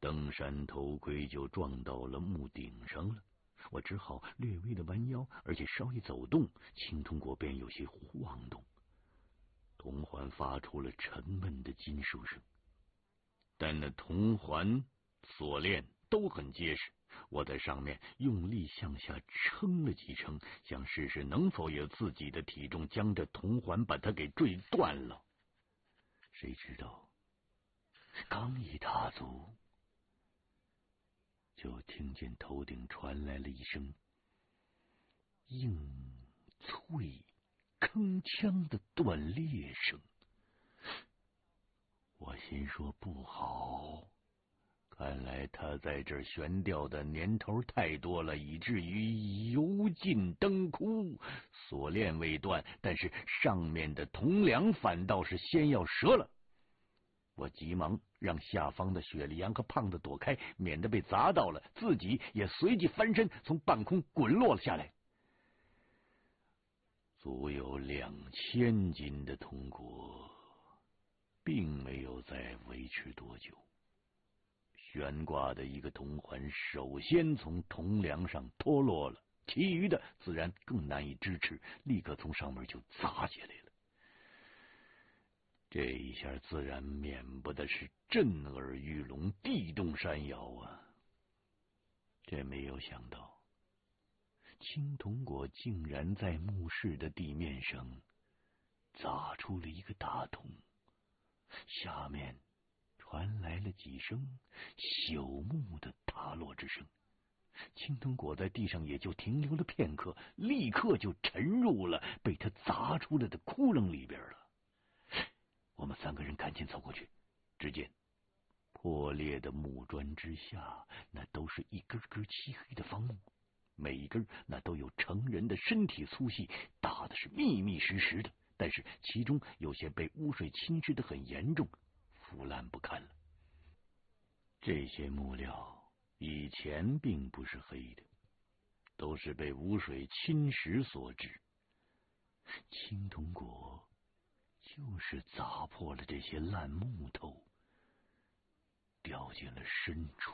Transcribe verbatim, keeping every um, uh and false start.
登山头盔就撞到了木顶上了。我只好略微的弯腰，而且稍一走动，青铜果便有些晃动。铜环发出了沉闷的金属声，但那铜环锁链都很结实。我在上面用力向下撑了几撑，想试试能否有自己的体重将这铜环把它给坠断了。谁知道刚一踏足，就听见头顶传来了一声硬脆铿锵的断裂声。我心说不好，看来他在这儿悬吊的年头太多了，以至于油尽灯枯。锁链未断，但是上面的铜梁反倒是先要折了。我急忙让下方的雪莉杨和胖子躲开，免得被砸到了，自己也随即翻身从半空滚落了下来。足有两千斤的铜锅并没有再维持多久，悬挂的一个铜环首先从铜梁上脱落了，其余的自然更难以支持，立刻从上面就砸下来了。这一下自然免不的是震耳欲聋，地动山摇啊！这没有想到，青铜果竟然在墓室的地面上砸出了一个大洞，下面传来了几声朽木的塌落之声。青铜果在地上也就停留了片刻，立刻就沉入了被他砸出来的窟窿里边了。我们三个人赶紧走过去，只见破裂的木砖之下，那都是一根根漆黑的方木，每一根那都有成人的身体粗细，大的是密密实实的，但是其中有些被污水侵蚀的很严重，腐烂不堪了。这些木料以前并不是黑的，都是被污水侵蚀所致。青铜果就是砸破了这些烂木头，掉进了深处。